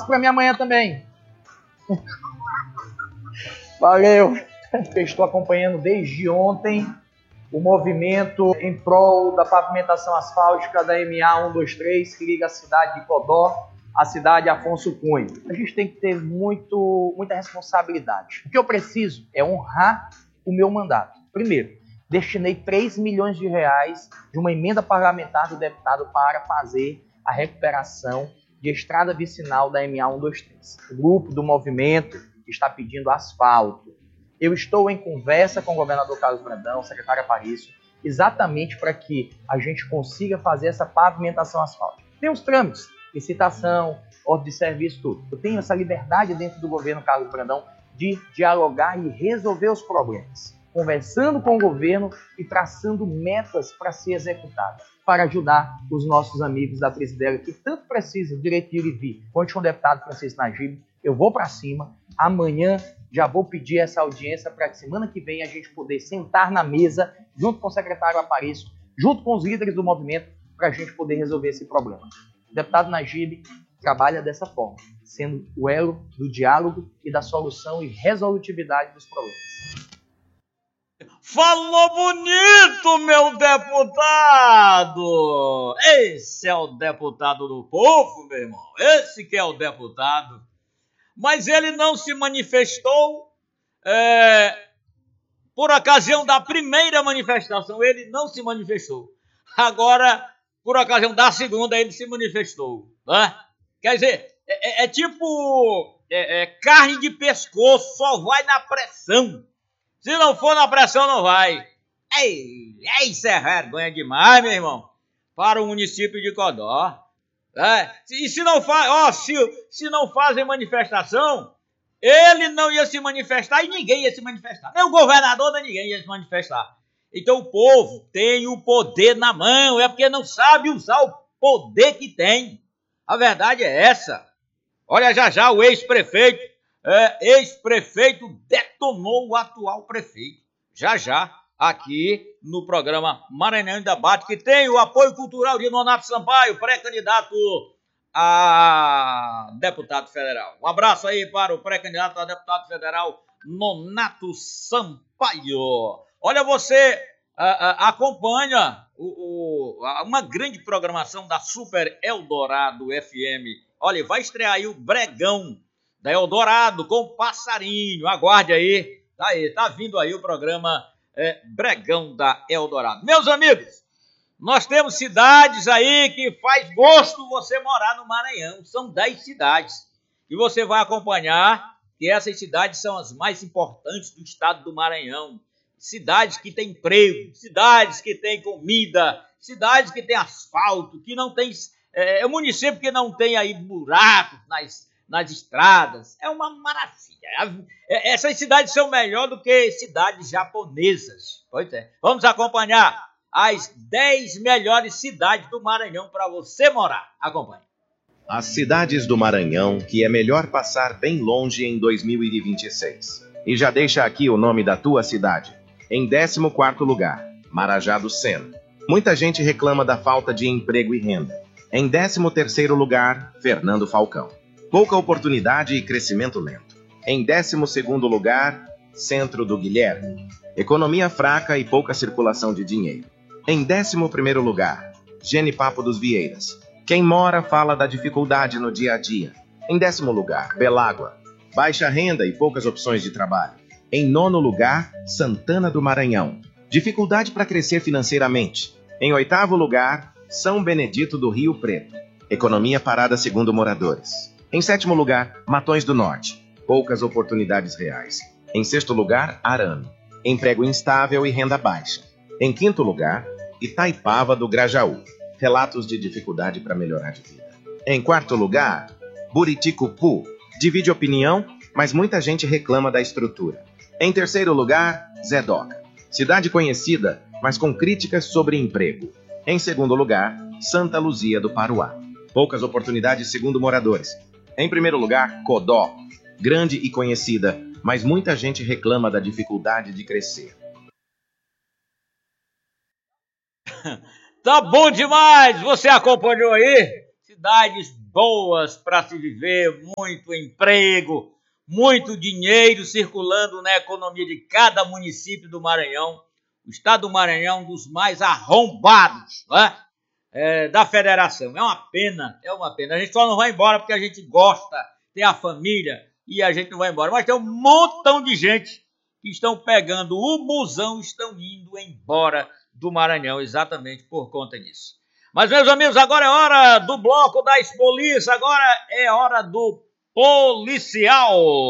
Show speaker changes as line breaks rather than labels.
churrasco para mim amanhã também. Valeu. Eu estou acompanhando desde ontem o movimento em prol da pavimentação asfáltica da MA 123, que liga a cidade de Codó à cidade de Afonso Cunha. A gente tem que ter muita responsabilidade. O que eu preciso é honrar o meu mandato. Primeiro, destinei 3 milhões de reais de uma emenda parlamentar do deputado para fazer a recuperação de estrada vicinal da MA 123. O grupo do movimento está pedindo asfalto. Eu estou em conversa com o governador Carlos Brandão, secretário Aparício, exatamente para que a gente consiga fazer essa pavimentação asfáltica. Tem os trâmites, licitação, ordem de serviço, tudo. Eu tenho essa liberdade dentro do governo Carlos Brandão de dialogar e resolver os problemas, conversando com o governo e traçando metas para ser executadas, para ajudar os nossos amigos da Tricidela, que tanto precisam de direito de ir e vir. Conte com o deputado Francisco Najib, eu vou para cima, amanhã já vou pedir essa audiência para que semana que vem a gente poder sentar na mesa, junto com o secretário Aparício, junto com os líderes do movimento, para a gente poder resolver esse problema. O deputado Najib trabalha dessa forma, sendo o elo do diálogo e da solução e resolutividade dos problemas.
Falou bonito, meu deputado! Esse é o deputado do povo, meu irmão. Esse que é o deputado. Mas ele não se manifestou por ocasião da primeira manifestação. Ele não se manifestou. Agora, por ocasião da segunda, ele se manifestou. Né? Quer dizer, é tipo carne de pescoço, só vai na pressão. Se não for na pressão, não vai. Isso é vergonha demais, meu irmão, para o município de Codó. E se não fazem manifestação, ele não ia se manifestar e ninguém ia se manifestar. Nem o governador, nem ninguém ia se manifestar. Então o povo tem o poder na mão, é porque não sabe usar o poder que tem. A verdade é essa. Olha, já o ex-prefeito detonou o atual prefeito. Já, aqui no programa Maranhão em Debate, que tem o apoio cultural de Nonato Sampaio, pré-candidato a deputado federal. Um abraço aí para o pré-candidato a deputado federal, Nonato Sampaio. Olha, você acompanha uma grande programação da Super Eldorado FM. Olha, vai estrear aí o Bregão da Eldorado com Passarinho. Aguarde aí. Tá vindo aí o programa Bregão da Eldorado. Meus amigos, nós temos cidades aí que faz gosto você morar no Maranhão. São 10 cidades. E você vai acompanhar que essas cidades são as mais importantes do estado do Maranhão. Cidades que têm emprego, cidades que têm comida, cidades que têm asfalto, que não tem... É um município que não tem aí buracos nas estradas. É uma maravilha. Essas cidades são melhores do que cidades japonesas. Pois é. Vamos acompanhar as 10 melhores cidades do Maranhão para você morar. Acompanhe.
As cidades do Maranhão que é melhor passar bem longe em 2026. E já deixa aqui o nome da tua cidade. Em 14º lugar, Marajá do Sena. Muita gente reclama da falta de emprego e renda. Em 13º lugar, Fernando Falcão. Pouca oportunidade e crescimento lento. Em 12º lugar, Centro do Guilherme. Economia fraca e pouca circulação de dinheiro. Em 11º lugar, Genipapo dos Vieiras. Quem mora fala da dificuldade no dia a dia. Em 10º lugar, Belágua. Baixa renda e poucas opções de trabalho. Em 9º lugar, Santana do Maranhão. Dificuldade para crescer financeiramente. Em 8º lugar, São Benedito do Rio Preto. Economia parada segundo moradores. Em 7º lugar, Matões do Norte. Poucas oportunidades reais. Em 6º lugar, Arame. Emprego instável e renda baixa. Em 5º lugar, Itaipava do Grajaú. Relatos de dificuldade para melhorar de vida. Em 4º lugar, Buriticupu. Divide opinião, mas muita gente reclama da estrutura. Em 3º lugar, Zedoca. Cidade conhecida, mas com críticas sobre emprego. Em 2º lugar, Santa Luzia do Paruá. Poucas oportunidades segundo moradores. Em 1º lugar, Codó. Grande e conhecida, mas muita gente reclama da dificuldade de crescer.
Tá bom demais! Você acompanhou aí? Cidades boas para se viver, muito emprego, muito dinheiro circulando na economia de cada município do Maranhão. O estado do Maranhão é um dos mais arrombados, né? Da federação. É uma pena, é uma pena. A gente só não vai embora porque a gente gosta, tem a família e a gente não vai embora. Mas tem um montão de gente que estão pegando o busão, estão indo embora do Maranhão exatamente por conta disso. Mas, meus amigos, agora é hora do bloco da Expoliça, agora é hora do policial.